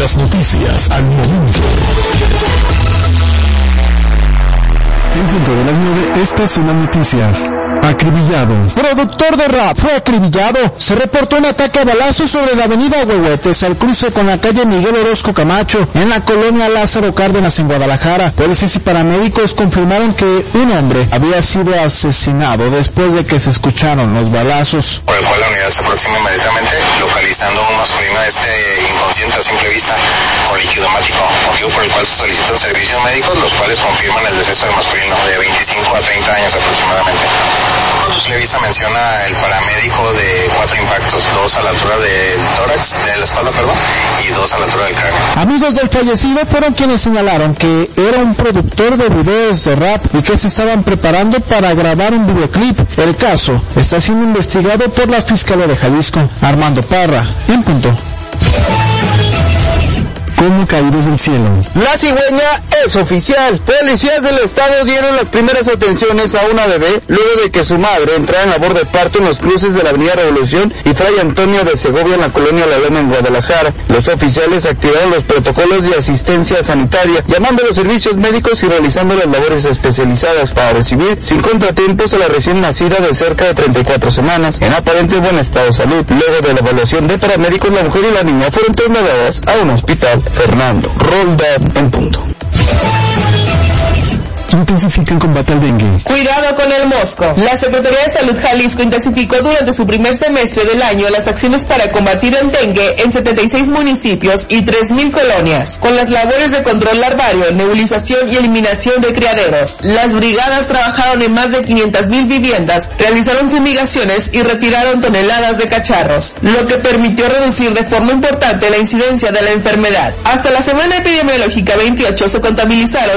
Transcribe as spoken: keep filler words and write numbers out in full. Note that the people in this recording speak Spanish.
Las noticias al momento. En punto de las nueve, estas son las noticias. Acribillado. Productor de rap fue acribillado. Se reportó un ataque a balazos sobre la avenida Huehuetes al cruce con la calle Miguel Orozco Camacho en la colonia Lázaro Cárdenas en Guadalajara. Policías y paramédicos confirmaron que un hombre había sido asesinado después de que se escucharon los balazos. Por el cual la unidad se aproxima inmediatamente localizando a un masculino este inconsciente a simple vista con líquido hemático, motivo por el cual se solicitan servicios médicos, los cuales confirman el deceso del masculino de veinticinco a treinta años aproximadamente. Levisa menciona el paramédico de cuatro impactos, dos a la altura del tórax, de la espalda, perdón, y dos a la altura del cráneo. Amigos del fallecido fueron quienes señalaron que era un productor de videos de rap y que se estaban preparando para grabar un videoclip. El caso está siendo investigado por la Fiscalía de Jalisco. Armando Parra, en punto. Como caídos del cielo. La cigüeña es oficial. Policías del estado dieron las primeras atenciones a una bebé luego de que su madre entrara en labor de parto en los cruces de la avenida Revolución y Fray Antonio de Segovia en la colonia La Loma en Guadalajara. Los oficiales activaron los protocolos de asistencia sanitaria, llamando a los servicios médicos y realizando las labores especializadas para recibir sin contratiempos a la recién nacida de cerca de treinta y cuatro semanas en aparente buen estado de salud. Luego de la evaluación de paramédicos, la mujer y la niña fueron trasladadas a un hospital. Fernando Roldán, en punto. Intensifica el combate al dengue. Cuidado con el mosco. La Secretaría de Salud Jalisco intensificó durante su primer semestre del año las acciones para combatir el dengue en setenta y seis municipios y tres mil colonias, con las labores de control larvario, nebulización y eliminación de criaderos. Las brigadas trabajaron en más de quinientas mil viviendas, realizaron fumigaciones y retiraron toneladas de cacharros, lo que permitió reducir de forma importante la incidencia de la enfermedad. Hasta la semana epidemiológica veintiocho se contabilizaron